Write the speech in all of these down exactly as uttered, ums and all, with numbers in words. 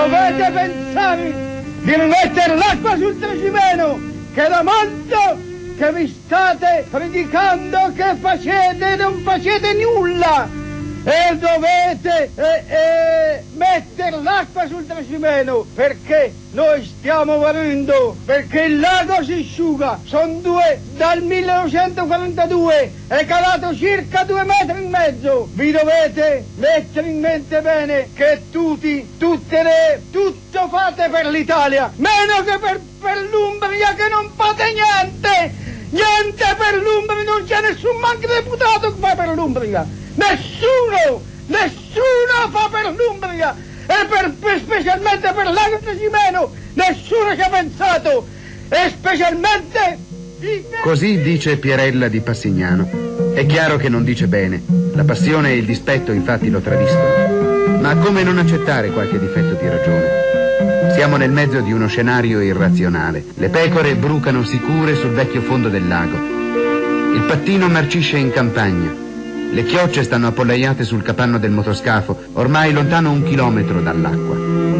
dovete pensare di rimettere l'acqua sul Tracimeno, che da molto che vi state predicando che facete, non facete nulla, e dovete eh, eh, mettere l'acqua sul Tracimeno, perché noi stiamo morendo, perché il lago si asciuga. Sono due, dal millenovecentoquarantadue è calato circa due metri e mezzo. Vi dovete mettere in mente bene che tutti, tutte le, tutto fate per l'Italia, meno che per, per l'Umbria, che non fate niente. Niente per l'Umbria, non c'è nessun manco deputato che fa per l'Umbria. Nessuno, nessuno fa per l'Umbria, e per, per, specialmente per l'Ago Tracimeno, nessuno ci ha pensato, e specialmente... Così dice Pierella di Passignano. È chiaro che non dice bene, la passione e il dispetto infatti lo tradiscono. Ma come non accettare qualche difetto di ragione? Siamo nel mezzo di uno scenario irrazionale. Le pecore brucano sicure sul vecchio fondo del lago. Il pattino marcisce in campagna. Le chiocce stanno appollaiate sul capanno del motoscafo, ormai lontano un chilometro dall'acqua.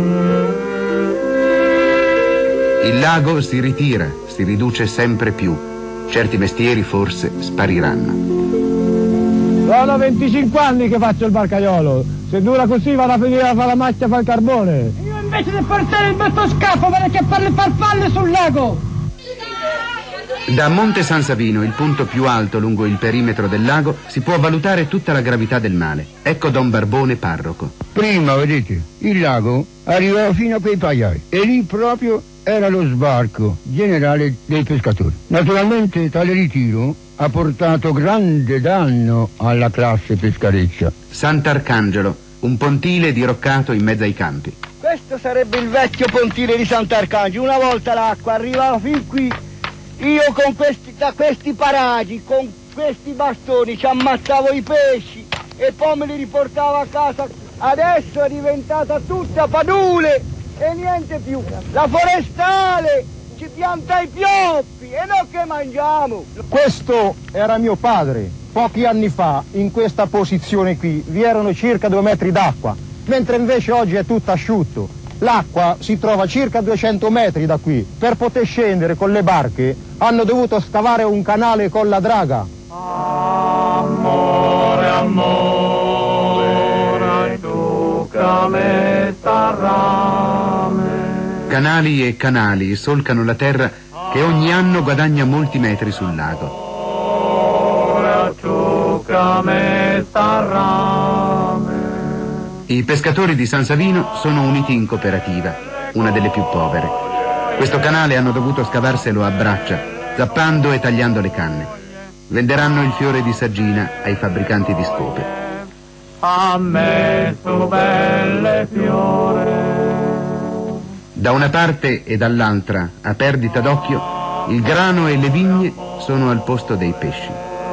Il lago si ritira, si riduce sempre più. Certi mestieri forse spariranno. Sono venticinque anni che faccio il barcaiolo. Se dura così vado a finire a fare la macchia a fare il carbone. Io invece di portare il motoscafo vado a chiappare le farfalle sul lago. Da Monte San Savino, il punto più alto lungo il perimetro del lago, si può valutare tutta la gravità del male. Ecco Don Barbone, parroco. Prima, vedete, il lago arrivava fino a quei pagliai e lì proprio era lo sbarco generale dei pescatori. Naturalmente tale ritiro ha portato grande danno alla classe pescareccia. Sant'Arcangelo, un pontile diroccato in mezzo ai campi. Questo sarebbe il vecchio pontile di Sant'Arcangelo. Una volta l'acqua arrivava fin qui. Io con questi, da questi paraggi, con questi bastoni ci ammazzavo i pesci e poi me li riportavo a casa. Adesso è diventata tutta padule e niente più. La forestale ci pianta i pioppi e noi che mangiamo. Questo era mio padre. Pochi anni fa, in questa posizione qui, vi erano circa due metri d'acqua, mentre invece oggi è tutto asciutto. L'acqua si trova circa duecento metri da qui. Per poter scendere con le barche hanno dovuto scavare un canale con la draga. Amore, amore, tu che Canali e canali solcano la terra che ogni anno guadagna molti metri sul lago. I pescatori di San Savino sono uniti in cooperativa, una delle più povere. Questo canale hanno dovuto scavarselo a braccia, zappando e tagliando le canne. Venderanno il fiore di saggina ai fabbricanti di scope. A me tu belle fiore. Da una parte e dall'altra, a perdita d'occhio, il grano e le vigne sono al posto dei pesci.